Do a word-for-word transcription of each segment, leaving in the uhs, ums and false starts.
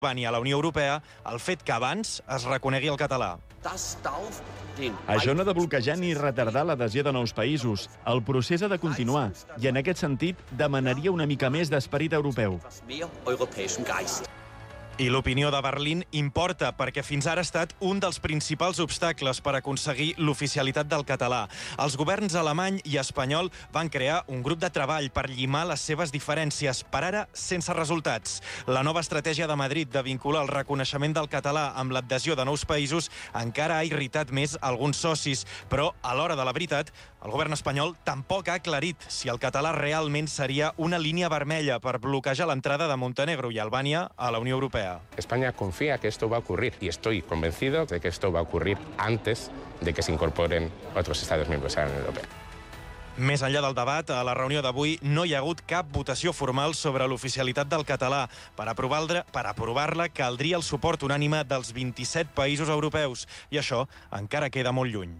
i a la Unió Europea el fet que abans es reconegui el català. Això no ha de bloquejar ni retardar l'adhesió de nous països. El procés ha de continuar i, en aquest sentit, demanaria una mica més d'esperit europeu. I l'opinió de Berlín importa, perquè fins ara ha estat un dels principals obstacles per aconseguir l'oficialitat del català. Els governs alemany i espanyol van crear un grup de treball per llimar les seves diferències, per ara sense resultats. La nova estratègia de Madrid de vincular el reconeixement del català amb l'adhesió de nous països encara ha irritat més alguns socis, però a l'hora de la veritat, el govern espanyol tampoc ha aclarit si el català realment seria una línia vermella per bloquejar l'entrada de Montenegro i Albània a la Unió Europea. España confía que esto va a ocurrir y estoy convencido de que esto va a ocurrir antes de que se incorporen otros Estados miembros a la Unión Europea. Més enllà del debat, a la reunió d'avui no hi ha hagut cap votació formal sobre l'oficialitat del català. Per aprovar-la, per aprovar-la caldria el suport unànime dels vint-i-set països europeus, i això encara queda molt lluny.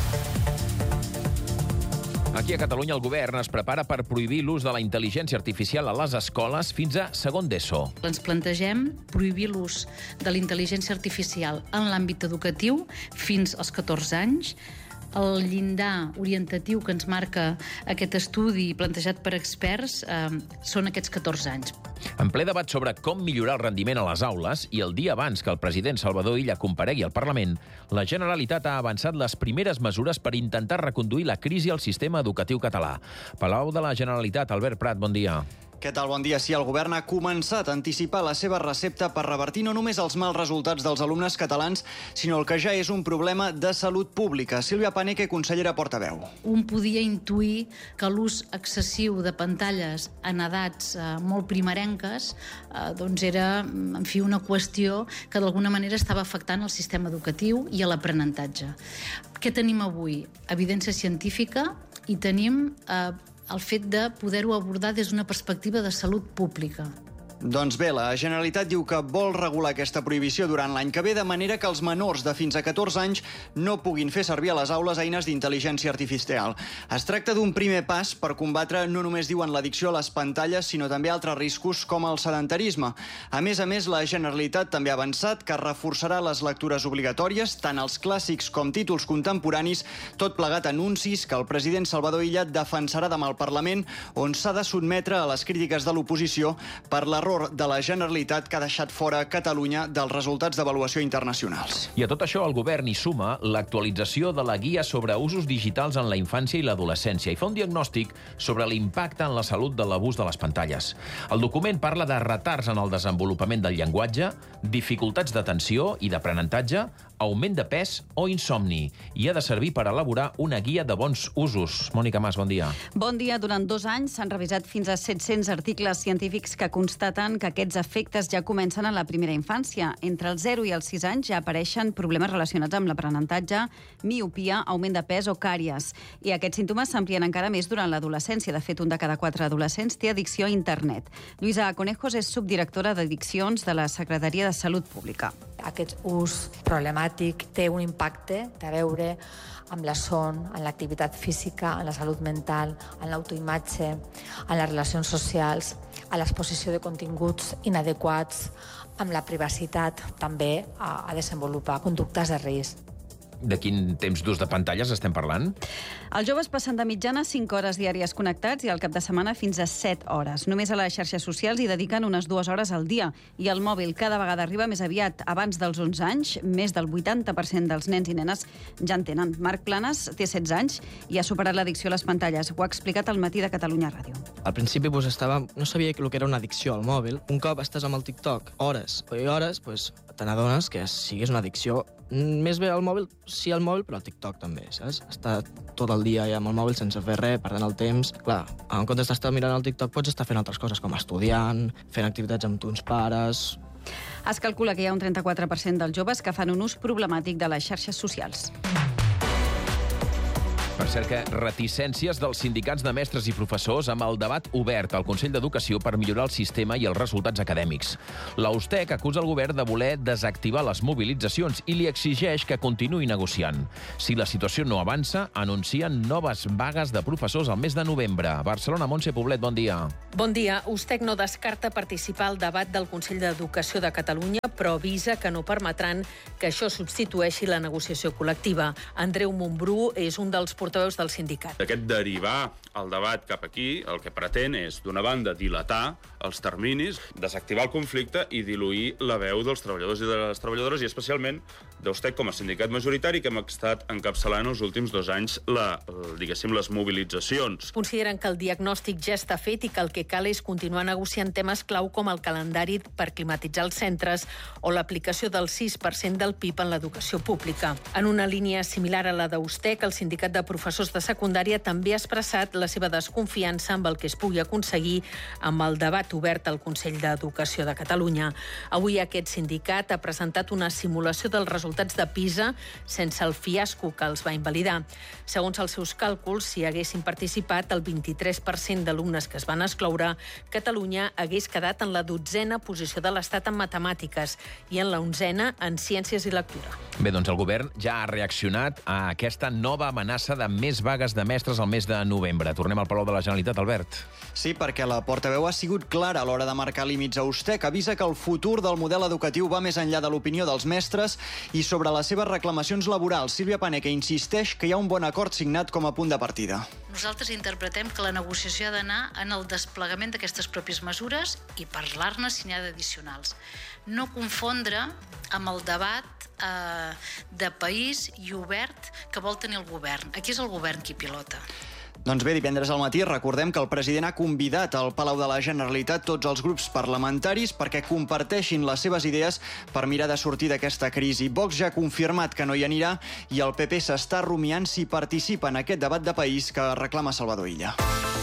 Aquí a Catalunya el govern es prepara per prohibir l'ús de la intel·ligència artificial a les escoles fins a segon d'ESO. Ens plantegem prohibir l'ús de la intel·ligència artificial en l'àmbit educatiu fins als catorze anys. El llindar orientatiu que ens marca aquest estudi plantejat per experts eh, són aquests catorze anys. En ple debat sobre com millorar el rendiment a les aules i el dia abans que el president Salvador Illa comparegui al Parlament, la Generalitat ha avançat les primeres mesures per intentar reconduir la crisi al sistema educatiu català. Palau de la Generalitat, Albert Prat, bon dia. Què tal? Bon dia. Sí, el govern ha començat a anticipar la seva recepta per revertir no només els mals resultats dels alumnes catalans, sinó el que ja és un problema de salut pública. Sílvia Paneque, consellera portaveu. Un podia intuir que l'ús excessiu de pantalles en edats eh, molt primerenques eh, doncs era, en fi, una qüestió que d'alguna manera estava afectant el sistema educatiu i l'aprenentatge. Què tenim avui? Evidència científica i tenim eh, el fet de poder-ho abordar des d'una perspectiva de salut pública. Doncs bé, la Generalitat diu que vol regular aquesta prohibició durant l'any que ve, de manera que els menors de fins a catorze anys no puguin fer servir a les aules eines d'intel·ligència artificial. Es tracta d'un primer pas per combatre no només, diuen, l'addicció a les pantalles, sinó també altres riscos com el sedentarisme. A més a més, la Generalitat també ha avançat que reforçarà les lectures obligatòries, tant els clàssics com títols contemporanis, tot plegat anuncis que el president Salvador Illa defensarà demà al Parlament, on s'ha de sotmetre a les crítiques de l'oposició per l'error de la Generalitat que ha deixat fora Catalunya dels resultats d'avaluació internacionals. I a tot això el govern hi suma l'actualització de la guia sobre usos digitals en la infància i l'adolescència i fa un diagnòstic sobre l'impacte en la salut de l'abús de les pantalles. El document parla de retards en el desenvolupament del llenguatge, dificultats d'atenció i d'aprenentatge, augment de pes o insomni, i ha de servir per elaborar una guia de bons usos. Mònica Mas, bon dia. Bon dia. Durant dos anys s'han revisat fins a set-cents articles científics que constaten que aquests efectes ja comencen a la primera infància. Entre els zero i els sis anys ja apareixen problemes relacionats amb l'aprenentatge, miopia, augment de pes o càries. I aquests símptomes s'amplien encara més durant l'adolescència. De fet, un de cada quatre adolescents té addicció a internet. Lluïsa Conejos és subdirectora d'addiccions de la Secretaria de Salut Pública. Aquest ús problemàtic té un impacte a veure amb la son, en l'activitat física, en la salut mental, en l'autoimatge, en les relacions socials, a l'exposició de continguts inadequats, amb la privacitat, també a, a desenvolupar conductes de risc. De quin temps d'ús de pantalles estem parlant? Els joves passen de mitjana cinc hores diàries connectats i al cap de setmana fins a set hores. Només a les xarxes socials hi dediquen unes dues hores al dia i el mòbil cada vegada arriba més aviat. Abans dels onze anys, més del vuitanta per cent dels nens i nenes ja en tenen. Marc Planes té setze anys i ha superat l'addicció a les pantalles. Ho ha explicat al Matí de Catalunya Ràdio. Al principi pues, estava, no sabia el que era una addicció al mòbil. Un cop estàs amb el TikTok hores i hores, pues, te n'adones que sí que és una addicció. Més bé al mòbil, sí al mòbil, però al TikTok també, saps? Estar tot el dia ja amb el mòbil sense fer res, perdent el temps. Clar, en comptes d'estar mirant el TikTok pots estar fent altres coses, com estudiant, fent activitats amb tons pares. Es calcula que hi ha un trenta-quatre per cent dels joves que fan un ús problemàtic de les xarxes socials. Per cert, que reticències dels sindicats de mestres i professors amb el debat obert al Consell d'Educació per millorar el sistema i els resultats acadèmics. La U S T E C acusa el govern de voler desactivar les mobilitzacions i li exigeix que continuï negociant. Si la situació no avança, anuncien noves vagues de professors al mes de novembre. Barcelona, Montse Poblet, bon dia. Bon dia. U S T E C no descarta participar al debat del Consell d'Educació de Catalunya, però avisa que no permetran que això substitueixi la negociació col·lectiva. Andreu Montbrú és un dels portaveus del sindicat. Aquest derivar el debat cap aquí el que pretén és, d'una banda, dilatar els terminis, desactivar el conflicte i diluir la veu dels treballadors i de les treballadores, i especialment d'U S T E C com a sindicat majoritari que hem estat encapçalant els últims dos anys la, diguéssim, les mobilitzacions. Consideren que el diagnòstic ja està fet i que el que cal és continuar negociant temes clau com el calendari per climatitzar els centres o l'aplicació del sis per cent del P I B en l'educació pública. En una línia similar a la d'U S T E C, el sindicat de professors de secundària també ha expressat la seva desconfiança amb el que es pugui aconseguir amb el debat obert al Consell d'Educació de Catalunya. Avui aquest sindicat ha presentat una simulació dels resultats de PISA sense el fiasco que els va invalidar. Segons els seus càlculs, si haguessin participat el vint-i-tres per cent d'alumnes que es van excloure, Catalunya hagués quedat en la dotzena posició de l'Estat en matemàtiques i en la onzena en ciències i lectura. Bé, doncs el govern ja ha reaccionat a aquesta nova amenaça de més vagues de mestres al mes de novembre. Tornem al Palau de la Generalitat, Albert. Sí, perquè la portaveu ha sigut clara a l'hora de marcar límits a U S T E C. Avisa que el futur del model educatiu va més enllà de l'opinió dels mestres i sobre les seves reclamacions laborals. Sílvia Paneque insisteix que hi ha un bon acord signat com a punt de partida. Nosaltres interpretem que la negociació ha d'anar en el desplegament d'aquestes pròpies mesures i parlar-ne si n'hi ha d'addicionals. No confondre amb el debat eh, de país i obert que vol tenir el govern. Aquí és el govern qui pilota. Doncs bé, divendres al matí recordem que el president ha convidat al Palau de la Generalitat tots els grups parlamentaris perquè comparteixin les seves idees per mirar de sortir d'aquesta crisi. Vox ja ha confirmat que no hi anirà i el P P s'està rumiant si participa en aquest debat de país que reclama Salvador Illa.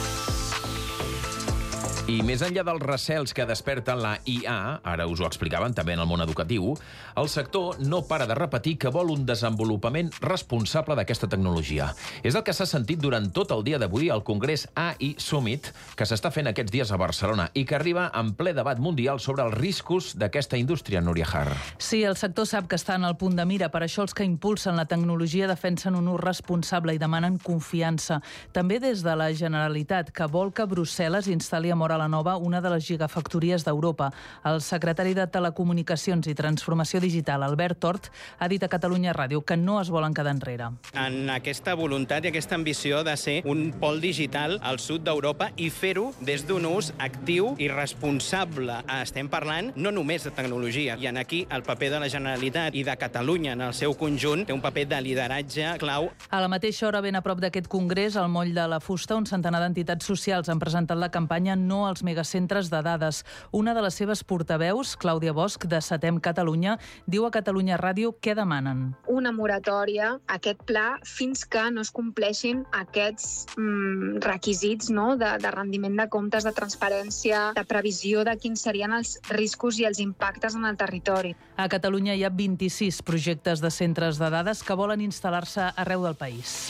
I més enllà dels recels que desperta la I A, ara us ho explicaven també en el món educatiu, el sector no para de repetir que vol un desenvolupament responsable d'aquesta tecnologia. És el que s'ha sentit durant tot el dia d'avui al Congrés A I Summit, que s'està fent aquests dies a Barcelona i que arriba en ple debat mundial sobre els riscos d'aquesta indústria, Núria Har. Sí, el sector sap que està en el punt de mira, per això els que impulsen la tecnologia defensen un ús responsable i demanen confiança. També des de la Generalitat, que vol que Brussel·les instal·li a Móra la Nova una de les gigafactories d'Europa. El secretari de Telecomunicacions i Transformació Digital, Albert Tort, ha dit a Catalunya Ràdio que no es volen quedar enrere. En aquesta voluntat i aquesta ambició de ser un pol digital al sud d'Europa i fer-ho des d'un ús actiu i responsable. Estem parlant no només de tecnologia, i en aquí el paper de la Generalitat i de Catalunya en el seu conjunt té un paper de lideratge clau. A la mateixa hora, ben a prop d'aquest congrés, al Moll de la Fusta, un centenar d'entitats socials han presentat la campanya No als megacentres de dades. Una de les seves portaveus, Clàudia Bosch, de Setem Catalunya, diu a Catalunya Ràdio què demanen. Una moratòria, aquest pla, fins que no es compleixin aquests mm, requisits, no? de, de rendiment de comptes, de transparència, de previsió de quins serien els riscos i els impactes en el territori. A Catalunya hi ha vint-i-sis projectes de centres de dades que volen instal·lar-se arreu del país.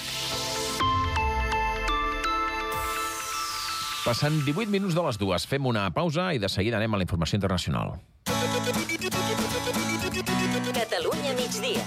Passant divuit minuts de les dues, fem una pausa i de seguida anem a la informació internacional. Catalunya migdia.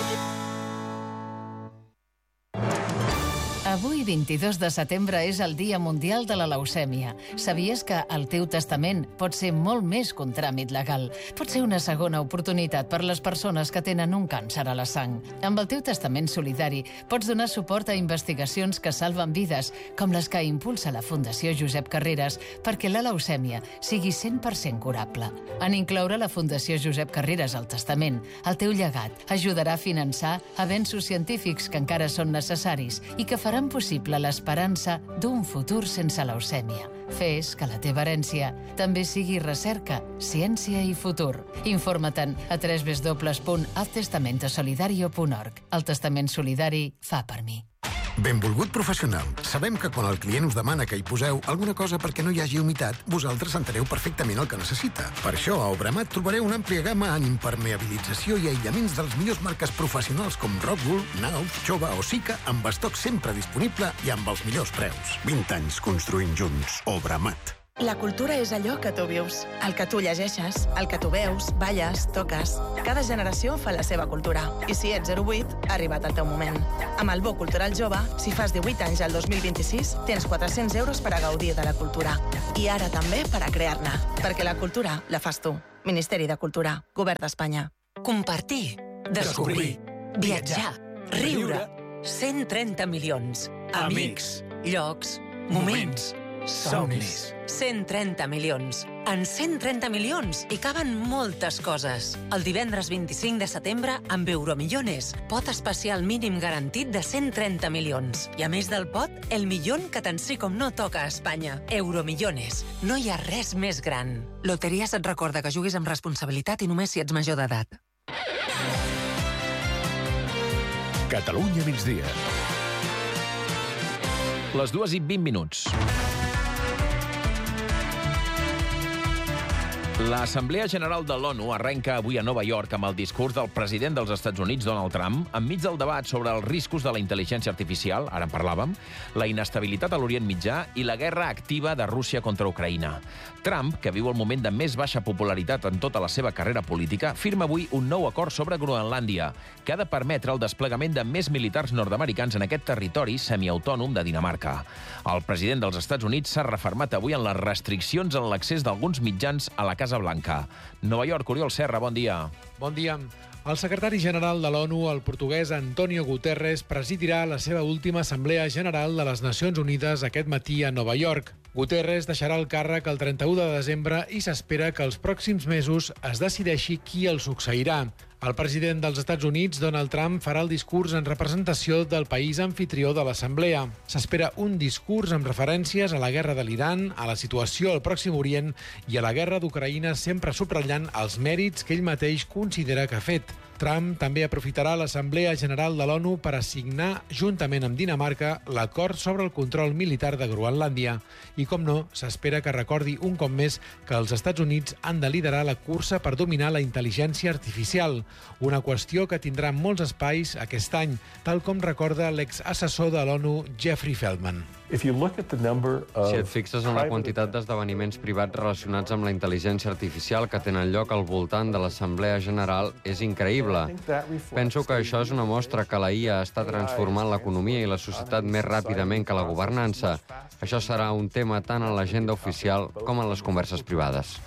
Avui, vint-i-dos de setembre, és el Dia Mundial de la Leucèmia. Sabies que el teu testament pot ser molt més que un tràmit legal? Pot ser una segona oportunitat per les persones que tenen un càncer a la sang. Amb el teu testament solidari pots donar suport a investigacions que salven vides, com les que impulsa la Fundació Josep Carreras, perquè la leucèmia sigui cent per cent curable. En incloure la Fundació Josep Carreras al testament, el teu llegat ajudarà a finançar avenços científics que encara són necessaris i que faran possible l'esperança d'un futur sense leucèmia. Fes que la teva herència també sigui recerca, ciència i futur. Informa-te'n a w w w punt el testamento solidario punt org. El testament solidari fa per mi. Benvolgut professional. Sabem que quan el client us demana que hi poseu alguna cosa perquè no hi hagi humitat, vosaltres enteneu perfectament el que necessita. Per això, a Obramat trobareu una àmplia gamma en impermeabilització i aïllaments de les millors marques professionals com Rockwool, Knauf, Chova o Sika, amb estoc sempre disponible i amb els millors preus. vint anys construint junts. Obramat. La cultura és allò que tu vius, el que tu llegeixes, el que tu veus, balles, toques. Cada generació fa la seva cultura. I si ets zero vuit, ha arribat el teu moment. Amb el Bo Cultural Jove, si fas divuit anys al dos mil vint-i-sis, tens quatre-cents euros per a gaudir de la cultura. I ara també per a crear-ne. Perquè la cultura la fas tu. Ministeri de Cultura, Govern d'Espanya. Compartir, descobrir, viatjar, riure. cent trenta milions. Amics, llocs, moments, somnis. cent trenta milions. En cent trenta milions hi caben moltes coses. El divendres vint-i-cinc de setembre, amb Euromillones, pot especial mínim garantit de cent trenta milions. I a més del pot, el milion que tant sí com no toca a Espanya. Euromillones. No hi ha res més gran. Loteries et recorda que juguis amb responsabilitat i només si ets major d'edat. Catalunya migdia. Les dues i vint minuts. L'Assemblea General de l'ONU arrenca avui a Nova York amb el discurs del president dels Estats Units, Donald Trump, enmig del debat sobre els riscos de la intel·ligència artificial, ara en parlàvem, la inestabilitat a l'Orient Mitjà i la guerra activa de Rússia contra Ucraïna. Trump, que viu el moment de més baixa popularitat en tota la seva carrera política, firma avui un nou acord sobre Groenlàndia, que ha de permetre el desplegament de més militars nord-americans en aquest territori semiautònom de Dinamarca. El president dels Estats Units s'ha refermat avui en les restriccions en l'accés d'alguns mitjans a la Casa Blanca. Nova York, Oriol Serra, bon dia. Bon dia. El secretari general de l'ONU, el portuguès Antonio Guterres, presidirà la seva última Assemblea General de les Nacions Unides aquest matí a Nova York. Guterres deixarà el càrrec el trenta-u de desembre i s'espera que els pròxims mesos es decideixi qui el succeirà. El president dels Estats Units, Donald Trump, farà el discurs en representació del país anfitrió de l'Assemblea. S'espera un discurs amb referències a la guerra de l'Iran, a la situació al Pròxim Orient i a la guerra d'Ucraïna, sempre subratllant els mèrits que ell mateix considera que ha fet. Trump també aprofitarà l'Assemblea General de l'ONU per assignar, juntament amb Dinamarca, l'acord sobre el control militar de Groenlàndia. I, com no, s'espera que recordi un cop més que els Estats Units han de liderar la cursa per dominar la intel·ligència artificial, una qüestió que tindrà molts espais aquest any, tal com recorda l'exassessor de l'ONU, Jeffrey Feldman. Si et fixes en la quantitat d'esdeveniments privats relacionats amb la intel·ligència artificial que tenen lloc al voltant de l'Assemblea General, és increïble. Penso que això és una mostra que la I A està transformant l'economia i la societat més ràpidament que la governança. Això serà un tema tant en l'agenda oficial com en les converses privades.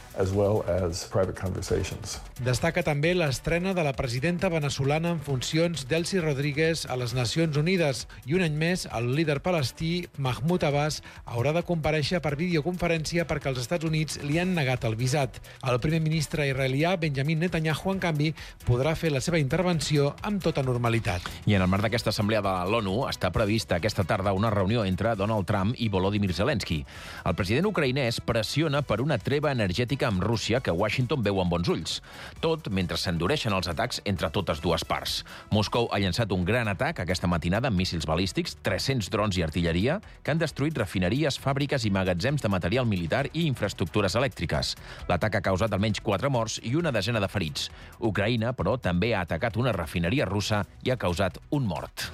Destaca també l'estrena de la presidenta veneçolana en funcions Delcy Rodríguez a les Nacions Unides i un any més el líder palestí Mahmoud Abbas haurà de comparèixer per videoconferència perquè els Estats Units li han negat el visat. El primer ministre israelià Benjamin Netanyahu, en canvi, podrà fer la seva intervenció amb tota normalitat. I en el marc d'aquesta assemblea de l'ONU està prevista aquesta tarda una reunió entre Donald Trump i Volodymyr Zelensky. El president ucraïnès pressiona per una treva energètica amb Rússia que Washington veu amb bons ulls. Tot mentre s'endureixen els atacs entre totes dues parts. Moscou ha llançat un gran atac aquesta matinada amb míssils balístics, tres-cents drons i artilleria que han destruït refineries, fàbriques i magatzems de material militar i infraestructures elèctriques. L'atac ha causat almenys quatre morts i una desena de ferits. Ucraïna, però, també ha atacat una refineria russa i ha causat un mort.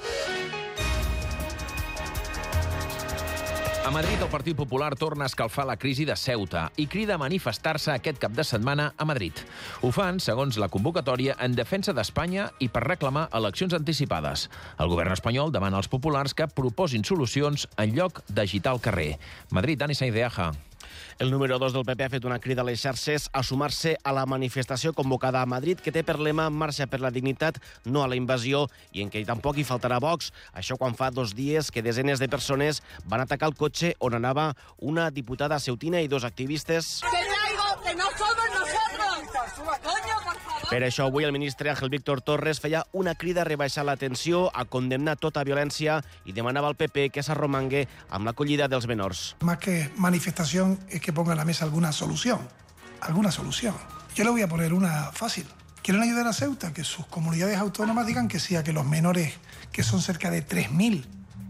A Madrid, el Partit Popular torna a escalfar la crisi de Ceuta i crida a manifestar-se aquest cap de setmana a Madrid. Ho fan, segons la convocatòria, en defensa d'Espanya i per reclamar eleccions anticipades. El govern espanyol demana als populars que proposin solucions en lloc d'agitar el carrer. Madrid, Dani Sainz de Aja. El número dos del P P ha fet una crida a les xarxes a sumar-se a la manifestació convocada a Madrid, que té per lema Marxa per la dignitat, no a la invasió, i en què tampoc hi faltarà Vox. Això quan fa dos dies que desenes de persones van atacar el cotxe on anava una diputada ceutina i dos activistes. Que traigo, que no somos nosotros. Coño, por favor. Per això avui el ministre Ángel Víctor Torres feia una crida a rebaixar la tensió, a condemnar tota violència i demanava al P P que s'arromangue amb l'acollida dels menors. Más que manifestación es que ponga en la mesa alguna solución, alguna solución. Yo le voy a poner una fácil. ¿Quieren ayudar a Ceuta? Que sus comunidades autónomas digan que sí, a que los menores, que son cerca de tres mil,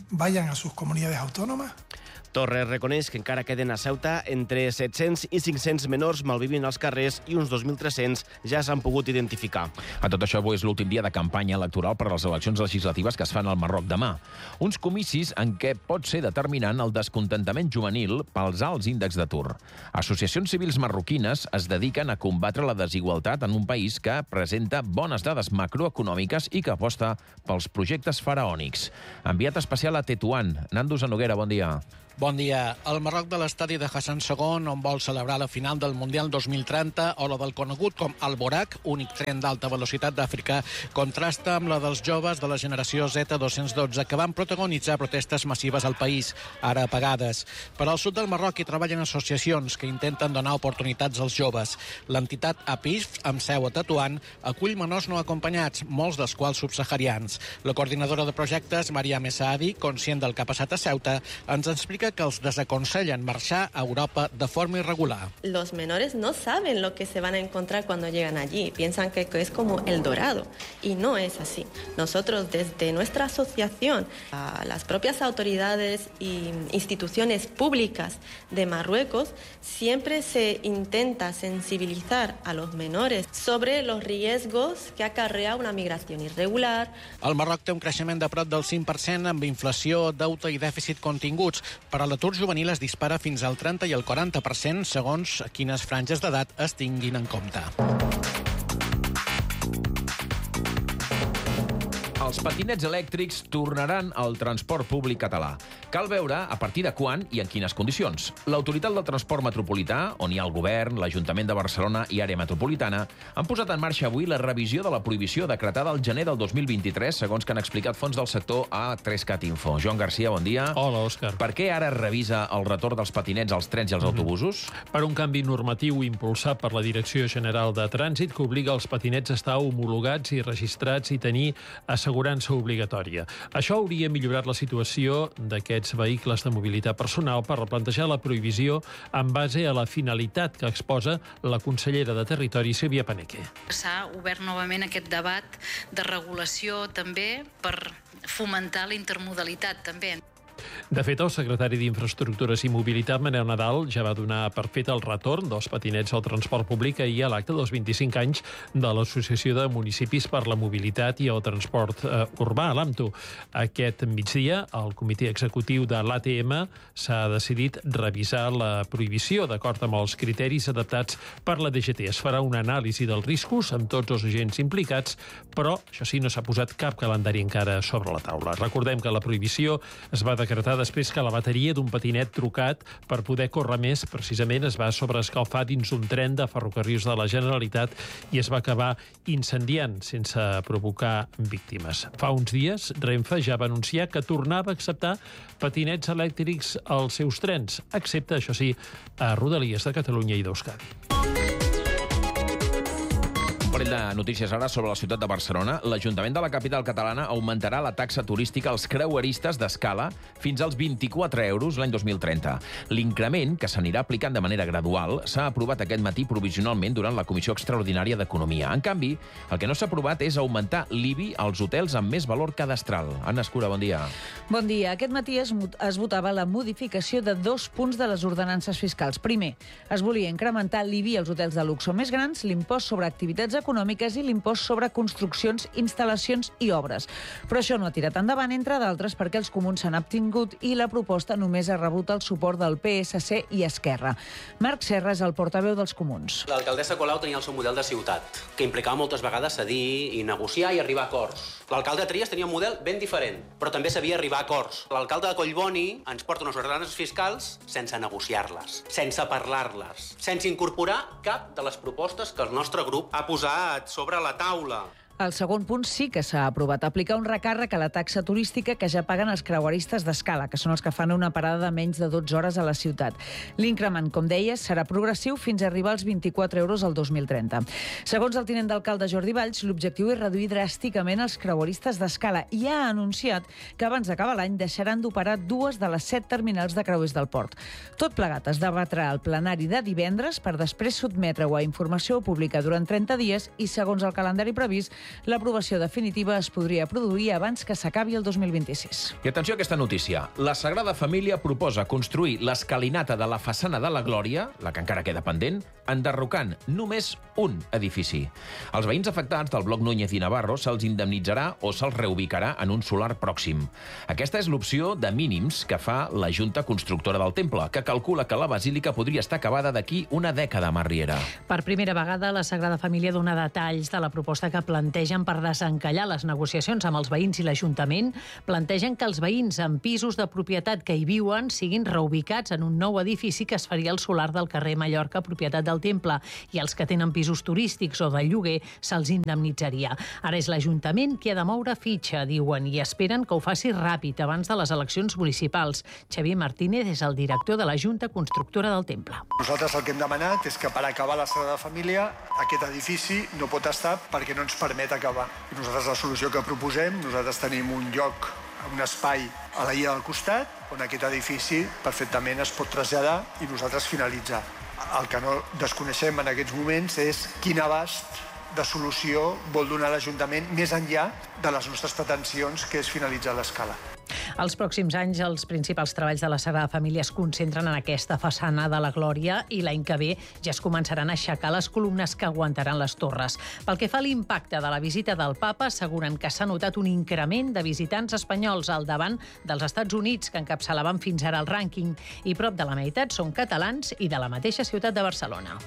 vayan a sus comunidades autónomas. Torres reconeix que encara queden a Ceuta entre set-cents i cinc-cents menors malvivint als carrers i uns dos mil tres-cents ja s'han pogut identificar. A tot això, avui és l'últim dia de campanya electoral per a les eleccions legislatives que es fan al Marroc demà. Uns comicis en què pot ser determinant el descontentament juvenil pels alts índexs d'atur. Associacions civils marroquines es dediquen a combatre la desigualtat en un país que presenta bones dades macroeconòmiques i que aposta pels projectes faraònics. Enviat especial a Tetuan. Nando Zanoguera, bon dia. Bon dia. El Marroc de l'estadi de Hassan segon, on vol celebrar la final del Mundial dos mil trenta, o la del conegut com el Borac, únic tren d'alta velocitat d'Àfrica, contrasta amb la dels joves de la generació Z dos-cents dotze, que van protagonitzar protestes massives al país, ara apagades. Per al sud del Marroc hi treballen associacions que intenten donar oportunitats als joves. L'entitat A P I F, amb seu a Tetuan, acull menors no acompanyats, molts dels quals subsaharians. La coordinadora de projectes, Maria Messaadi, conscient del que ha passat a Ceuta, ens explica que els desaconsellen marxar a Europa de forma irregular. Los menores no saben lo que se van a encontrar cuando llegan allí. Piensan que es como el Dorado. Y no es así. Nosotros, desde nuestra asociación, a las propias autoridades e instituciones públicas de Marruecos, siempre se intenta sensibilizar a los menores sobre los riesgos que acarrea una migración irregular. El Marroc té un creixement de prop del cinc per cent amb inflació, deute i dèficit continguts. Per a l'atur juvenil es dispara fins al trenta i el quaranta per cent segons quines franges d'edat es tinguin en compte. Els patinets elèctrics tornaran al transport públic català. Cal veure a partir de quan i en quines condicions. L'Autoritat del Transport Metropolità, on hi ha el Govern, l'Ajuntament de Barcelona i Àrea Metropolitana, han posat en marxa avui la revisió de la prohibició decretada al gener del dos mil vint-i-tres, segons que han explicat fons del sector a tres cat Info. Joan Garcia, bon dia. Hola, Òscar. Per què ara es revisa el retorn dels patinets als trens i als autobusos? Per un canvi normatiu impulsat per la Direcció General de Trànsit que obliga els patinets a estar homologats i registrats i tenir assegurança obligatòria. Això hauria millorat la situació d'aquests vehicles de mobilitat personal per replantejar la prohibició en base a la finalitat que exposa la consellera de Territori, Sílvia Paneque. S'ha obert novament aquest debat de regulació també per fomentar la intermodalitat també. De fet, el secretari d'Infraestructures i Mobilitat, Manel Nadal, ja va donar per fet el retorn dels patinets al transport públic ahir a l'acte dels vint-i-cinc anys de l'Associació de Municipis per la Mobilitat i el Transport eh, Urbà, l'AMTU. Aquest migdia, el comitè executiu de l'A T M s'ha decidit revisar la prohibició d'acord amb els criteris adaptats per la D G T. Es farà una anàlisi dels riscos amb tots els agents implicats, però, això sí, no s'ha posat cap calendari encara sobre la taula. Recordem que la prohibició es va decretar després que la bateria d'un patinet trucat per poder córrer més precisament es va sobreescalfar dins un tren de ferrocarrils de la Generalitat i es va acabar incendiant sense provocar víctimes. Fa uns dies, Renfe ja va anunciar que tornava a acceptar patinets elèctrics als seus trens, excepte, això sí, a Rodalies de Catalunya i d'Euskadi. Un parell de notícies ara sobre la ciutat de Barcelona. L'Ajuntament de la capital catalana augmentarà la taxa turística als creueristes d'escala fins als vint-i-quatre euros l'any dos mil trenta. L'increment, que s'anirà aplicant de manera gradual, s'ha aprovat aquest matí provisionalment durant la Comissió Extraordinària d'Economia. En canvi, el que no s'ha aprovat és augmentar l'I B I als hotels amb més valor cadastral. Anna Escura, bon dia. Bon dia. Aquest matí es, es votava la modificació de dos punts de les ordenances fiscals. Primer, es volia incrementar l'I B I als hotels de luxe més grans, l'impost sobre activitats econòmiques i l'impost sobre construccions, instal·lacions i obres. Però això no ha tirat endavant, entre d'altres, perquè els comuns s'han abstingut i la proposta només ha rebut el suport del P S C i Esquerra. Marc Serra és el portaveu dels comuns. L'alcaldessa Colau tenia el seu model de ciutat, que implicava moltes vegades cedir i negociar i arribar a acords. L'alcalde Trias tenia un model ben diferent, però també sabia arribar a acords. L'alcalde de Collboni ens porta unes ordenances fiscals sense negociar-les, sense parlar-les, sense incorporar cap de les propostes que el nostre grup ha posat sobre la taula. El segon punt sí que s'ha aprovat, aplicar un recàrrec a la taxa turística que ja paguen els creueristes d'escala, que són els que fan una parada de menys de dotze hores a la ciutat. L'increment, com deies, serà progressiu fins a arribar als vint-i-quatre euros al dos mil trenta. Segons el tinent d'alcalde Jordi Valls, l'objectiu és reduir dràsticament els creueristes d'escala i ha anunciat que abans d'acabar l'any deixaran d'operar dues de les set terminals de creuers del port. Tot plegat es debatrà al plenari de divendres per després sotmetre-ho a informació pública durant trenta dies i, segons el calendari previst, L'aprovació definitiva es podria produir abans que s'acabi el dos mil vint-i-sis. I atenció a aquesta notícia. La Sagrada Família proposa construir l'escalinata de la façana de la Glòria, la que encara queda pendent, enderrocant només un edifici. Els veïns afectats del bloc Núñez i Navarro se'ls indemnitzarà o se'ls reubicarà en un solar pròxim. Aquesta és l'opció de mínims que fa la Junta Constructora del Temple, que calcula que la basílica podria estar acabada d'aquí una dècada, Mar Riera. Per primera vegada, la Sagrada Família dona detalls de la proposta que plantegen per desencallar les negociacions amb els veïns i l'Ajuntament. Plantegen que els veïns amb pisos de propietat que hi viuen siguin reubicats en un nou edifici que es faria al solar del carrer Mallorca, propietat del Temple, i els que tenen pisos turístics o de lloguer se'ls indemnitzaria. Ara és l'Ajuntament qui ha de moure fitxa, diuen, i esperen que ho faci ràpid abans de les eleccions municipals. Xavier Martínez és el director de la Junta Constructora del Temple. Nosaltres el que hem demanat és que per acabar la Sagrada Família aquest edifici no pot estar perquè no ens permet acabar. I nosaltres la solució que proposem, nosaltres tenim un lloc, un espai a la illa del costat on aquest edifici perfectament es pot traslladar i nosaltres finalitzar. El que no desconeixem en aquests moments és quin abast de solució vol donar l'Ajuntament més enllà de les nostres pretensions, que és finalitzar l'escala. Els pròxims anys, els principals treballs de la Sagrada Família es concentren en aquesta façana de la Glòria i l'any que ve ja es començaran a aixecar les columnes que aguantaran les torres. Pel que fa a l'impacte de la visita del papa, asseguren que s'ha notat un increment de visitants espanyols al davant dels Estats Units, que encapçalaven fins ara el rànquing, i prop de la meitat són catalans i de la mateixa ciutat de Barcelona.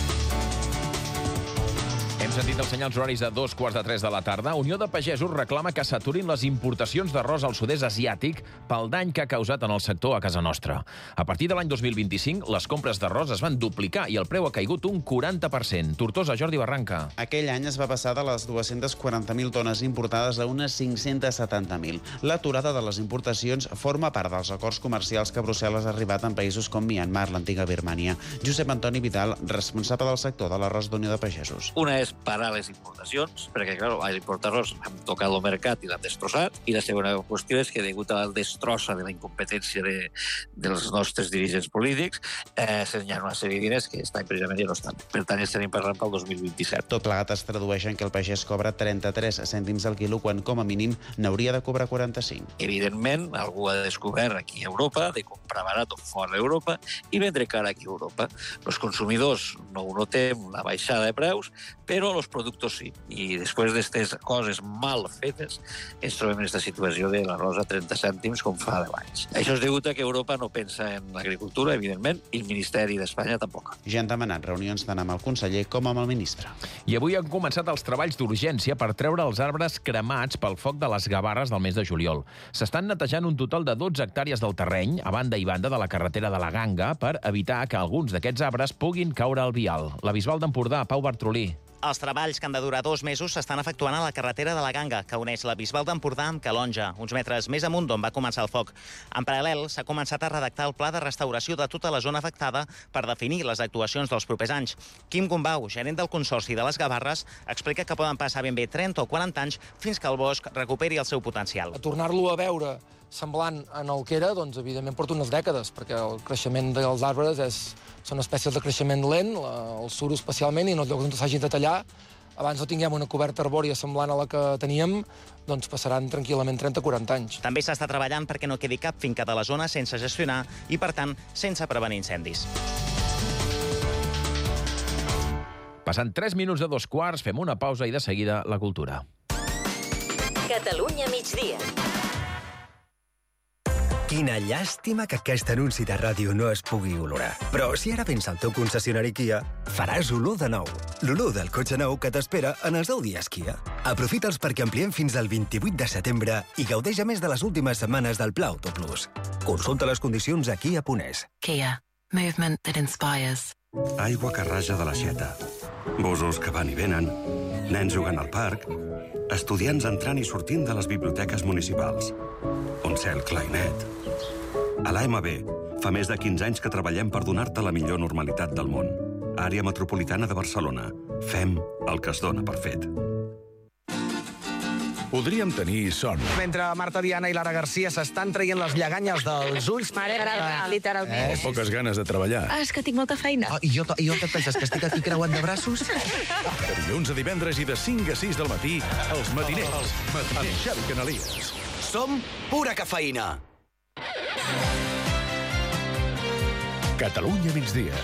Hem sentit els senyals horaris a dos quarts de tres de la tarda. Unió de Pagesos reclama que s'aturin les importacions d'arròs al sud-est asiàtic pel dany que ha causat en el sector a casa nostra. A partir de l'any dos mil vint-i-cinc, les compres d'arròs es van duplicar i el preu ha caigut un quaranta per cent. Tortosa, Jordi Barranca. Aquell any es va passar de les dues-centes quaranta mil tones importades a unes cinc-centes setanta mil. L'aturada de les importacions forma part dels acords comercials que Brussel·les ha arribat en països com Myanmar, l'antiga Birmània. Josep Antoni Vidal, responsable del sector de l'arròs d'Unió de Pagesos. Una és parar les importacions, perquè, clar, els importadors han tocat el mercat i l'han destrossat, i la segona qüestió és que, degut a la destrossa de la incompetència de, dels nostres dirigents polítics, eh, hi ha una sèrie de diners que aquest any precisament ja no estan. Per tant, estaríem parlant pel dos mil vint-i-set. Tot plegat es tradueix en que el pagès cobra trenta-tres cèntims al quilo, quan com a mínim n'hauria de cobrar quaranta-cinc. Evidentment, algú ha descobert aquí a Europa de comprar barat fora d'Europa i vendre car aquí a Europa. Els consumidors no ho notem, la baixada de preus, però els productos sí. I després d'aquestes coses mal fetes, ens trobem en aquesta situació de l'arròs a trenta cèntims com fa deu anys. Això és degut a que Europa no pensa en l'agricultura, evidentment, i el Ministeri d'Espanya tampoc. Ja han demanat reunions tant amb el conseller com amb el ministre. I avui han començat els treballs d'urgència per treure els arbres cremats pel foc de les Gavarres del mes de juliol. S'estan netejant un total de dotze hectàrees del terreny, a banda i banda de la carretera de la Ganga, per evitar que alguns d'aquests arbres puguin caure al vial. La Bisbal d'Empordà, Pau Bartrolí. Els treballs que han de durar dos mesos s'estan efectuant a la carretera de la Ganga, que uneix la Bisbal d'Empordà amb Calonja, uns metres més amunt d'on va començar el foc. En paral·lel, s'ha començat a redactar el pla de restauració de tota la zona afectada per definir les actuacions dels propers anys. Quim Gombau, gerent del Consorci de les Gavarres, explica que poden passar ben bé trenta o quaranta anys fins que el bosc recuperi el seu potencial. A tornar-lo a veure semblant en el que era, doncs, evidentment, porta unes dècades, perquè el creixement dels arbres és, són espècies de creixement lent, la, el suro especialment, i en els llocs on s'hagin de tallar, abans no tinguem una coberta arbòria semblant a la que teníem, doncs passaran tranquil·lament trenta o quaranta anys. També s'està treballant perquè no quedi cap finca de la zona sense gestionar i, per tant, sense prevenir incendis. Passant tres minuts de dos quarts, fem una pausa i de seguida la cultura. Catalunya migdia. Quina llàstima que aquest anunci de ràdio no es pugui olorar. Però si ara vens al teu concessionari Kia, faràs olor de nou. L'olor del cotxe nou que t'espera en els deu dies Kia. Aprofita'ls perquè ampliem fins al vint-i-vuit de setembre i gaudeix a més de les últimes setmanes del Pla Auto Plus. Consulta les condicions a kia punt es. Kia. Movement that inspires. Aigua que raja de l'aixeta. Busos que van i venen. Nens jugant al parc. Estudiants entrant i sortint de les biblioteques municipals. Un cel clar i net. A l'A M B fa més de quinze anys que treballem per donar-te la millor normalitat del món. Àrea Metropolitana de Barcelona. Fem el que es dona per fet. podríem tenir son. Mentre Marta Diana i Lara Garcia s'estan traient les lleganyes dels ulls... Mare meva, literalment. Eh, poques ganes de treballar. Ah, és que tinc molta feina. Oh, I jo, i jo què et penses, que estic aquí creuant de braços? De dilluns a divendres i de cinc a sis del matí, els matiners, amb Xavi Canalies. Som pura cafeïna. Catalunya migdia.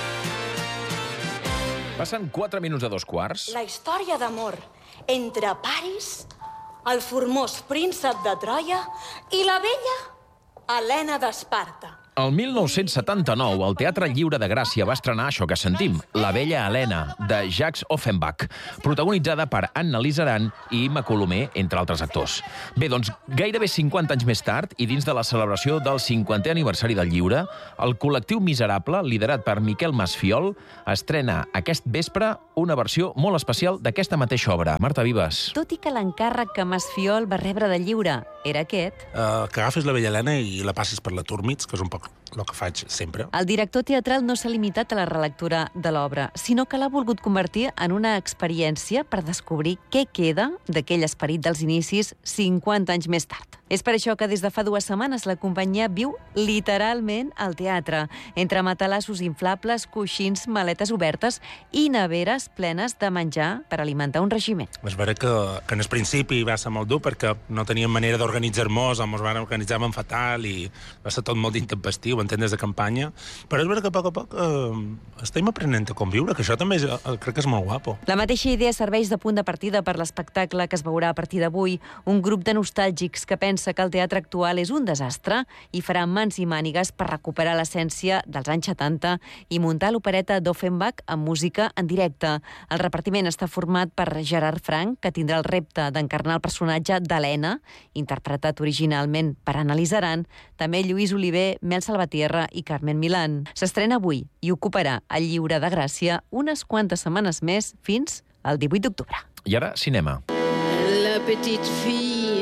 Passen quatre minuts de dos quarts. La història d'amor entre Paris, el formós príncep de Troia i la bella Helena d'Esparta. El mil nou-cents setanta-nou, el Teatre Lliure de Gràcia va estrenar això que sentim, La bella Helena, de Jacques Offenbach, protagonitzada per Anna Lizaran i Imma Colomer, entre altres actors. Bé, doncs, gairebé cinquanta anys més tard, i dins de la celebració del cinquantè aniversari del lliure, el col·lectiu Miserable, liderat per Miquel Masfiol, estrena aquest vespre una versió molt especial d'aquesta mateixa obra. Marta Vives. Tot i que l'encàrrec que Masfiol va rebre de lliure era aquest... Uh, que agafis la bella Helena i la passis per la Turmits, que és un poc el que faig sempre. El director teatral no s'ha limitat a la relectura de l'obra, sinó que l'ha volgut convertir en una experiència per descobrir què queda d'aquell esperit dels inicis cinquanta anys més tard. És per això que des de fa dues setmanes la companyia viu literalment al teatre, entre matalassos inflables, coixins, maletes obertes i neveres plenes de menjar per alimentar un regiment. És veritat que, que en el principi va ser molt dur perquè no teníem manera d'organitzar-nos, ens van organitzar fatal i va ser tot molt intempestiu, entenc, des de campanya, però és veritat que a poc a poc eh, estem aprenent a conviure, que això també és, eh, crec que és molt guapo. La mateixa idea serveix de punt de partida per l'espectacle que es veurà a partir d'avui, un grup de nostàlgics que pensa que el teatre actual és un desastre i farà mans i mànigues per recuperar l'essència dels anys setanta i muntar l'opereta d'Offenbach amb música en directe. El repartiment està format per Gerard Frank, que tindrà el repte d'encarnar el personatge d'Helena, interpretat originalment per Anna Lizaran, també Lluís Oliver, Mel Salvatierra i Carmen Milán. S'estrena avui i ocuparà el Lliure de Gràcia unes quantes setmanes més fins al divuit d'octubre. I ara, cinema. La petite fille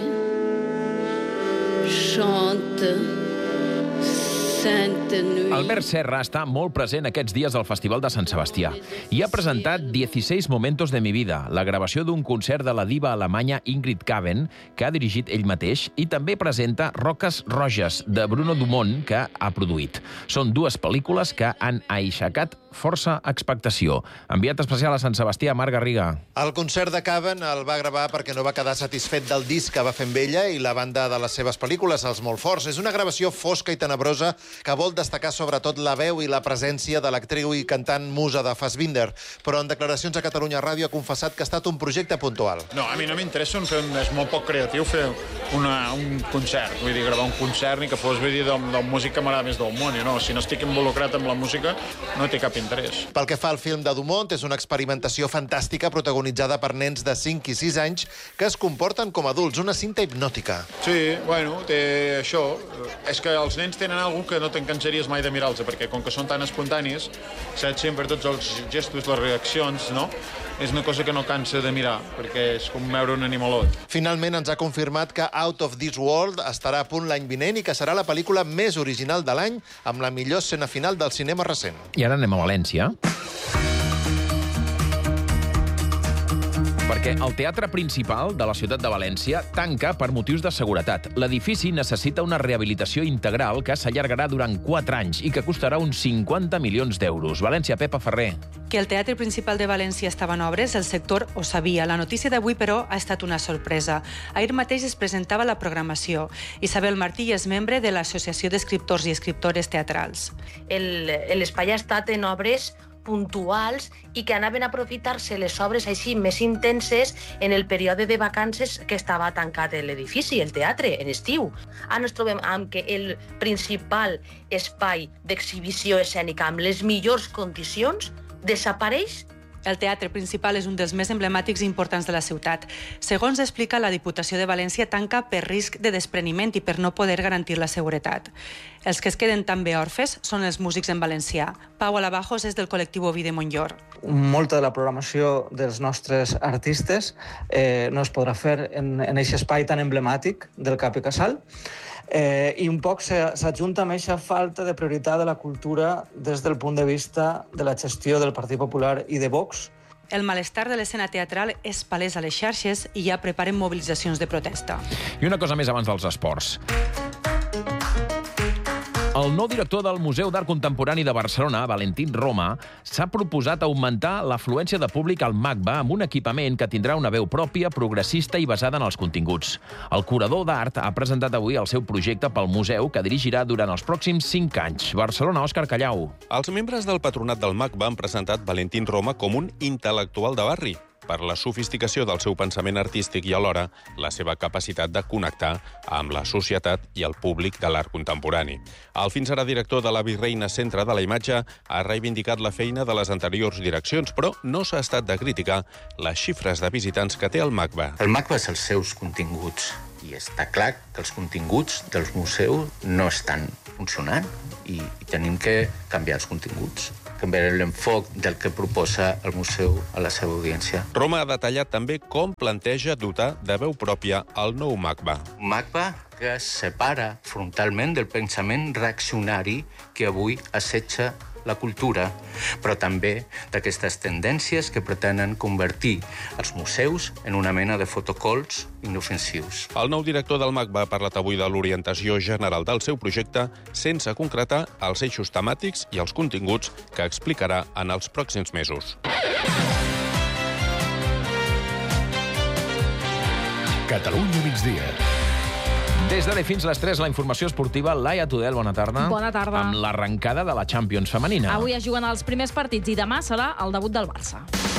chante Sainte Nuit. Albert Serra està molt present aquests dies al Festival de Sant Sebastià i ha presentat dieciséis momentos de mi vida, la gravació d'un concert de la diva alemanya Ingrid Kaven, que ha dirigit ell mateix, i també presenta Roques Roges, de Bruno Dumont, que ha produït. Són dues pel·lícules que han aixecat força expectació. Enviat especial a Sant Sebastià, Marc Garriga. El concert de Kaven el va gravar perquè no va quedar satisfet del disc que va fer amb ella i la banda de les seves pel·lícules, Els Molt Forts. És una gravació fosca i tenebrosa que vol destacar sobretot la veu i la presència de l'actriu i cantant musa de Fassbinder, però en declaracions a Catalunya Ràdio ha confessat que ha estat un projecte puntual. No, a mi no m'interessa, és molt poc creatiu fer una, un concert, vull dir, gravar un concert ni que fos vull dir, de, de música que m'agrada més del món, no? Si no estic involucrat amb la música no té cap interès. Pel que fa al film de Dumont, és una experimentació fantàstica protagonitzada per nens de cinc i sis anys que es comporten com adults, una cinta hipnòtica. Sí, bueno, té això. És que els nens tenen alguna que no te'n cansaries mai de mirar-los, perquè com que són tan espontanis, saps sempre tots els gestos, les reaccions, no? És una cosa que no cansa de mirar, perquè és com veure un animalot. Finalment ens ha confirmat que Out of This World estarà a punt l'any vinent i que serà la pel·lícula més original de l'any amb la millor escena final del cinema recent. I ara anem a València. Perquè el teatre principal de la ciutat de València tanca per motius de seguretat. L'edifici necessita una rehabilitació integral que s'allargarà durant quatre anys i que costarà uns cinquanta milions d'euros. València, Pepa Ferrer. Que el Teatre Principal de València estava en obres, el sector ho sabia. La notícia d'avui, però, ha estat una sorpresa. Ahir mateix es presentava la programació. Isabel Martí és membre de l'Associació d'Escriptors i Escriptores Teatrals. L'espai ha estat en obres puntuals i que anaven a aprofitar-se les obres així més intenses en el període de vacances que estava tancat l'edifici, el teatre, en estiu. Ara ens trobem amb que el principal espai d'exhibició escènica amb les millors condicions desapareix. El teatre principal és un dels més emblemàtics i importants de la ciutat. Segons explica, la Diputació de València tanca per risc de despreniment i per no poder garantir la seguretat. Els que es queden també orfes són els músics en valencià. Pau Alabajos és del col·lectiu Oví de Montllor. Molta de la programació dels nostres artistes eh, no es podrà fer en aquest espai tan emblemàtic del Cap i Casal. Eh, I un poc s'adjunta amb aquesta falta de prioritat de la cultura des del punt de vista de la gestió del Partit Popular i de Vox, El malestar de l'escena teatral és palès a les xarxes i ja preparen mobilitzacions de protesta. I una cosa més abans dels esports. El nou director del Museu d'Art Contemporani de Barcelona, Valentín Roma, s'ha proposat augmentar l'afluència de públic al MACBA amb un equipament que tindrà una veu pròpia, progressista i basada en els continguts. El curador d'art ha presentat avui el seu projecte pel museu, que dirigirà durant els pròxims cinc anys. Barcelona, Òscar Callau. Els membres del patronat del MACBA han presentat Valentín Roma com un intel·lectual de barri, per la sofisticació del seu pensament artístic i alhora la seva capacitat de connectar amb la societat i el públic de l'art contemporani. El fins ara director de la Virreina Centre de la Imatge ha reivindicat la feina de les anteriors direccions, però no s'ha estat de criticar les xifres de visitants que té el MACBA. El MACBA és els seus continguts i està clar que els continguts dels museus no estan funcionant i tenim que canviar els continguts, canviar l'enfoc del que proposa el museu a la seva audiència. Roma ha detallat també com planteja dotar de veu pròpia el nou MACBA. Un MACBA que es separa frontalment del pensament reaccionari que avui assetja la cultura, però també d'aquestes tendències que pretenen convertir els museus en una mena de fotocols inofensius. El nou director del MACBA ha parlat avui de l'orientació general del seu projecte sense concretar els eixos temàtics i els continguts que explicarà en els pròxims mesos. Catalunya migdia. Des d'ara fins les tres, la informació esportiva. Laia Tudel, bona tarda. Bona tarda. Amb l'arrencada de la Champions femenina. Avui es juguen els primers partits i demà serà el debut del Barça.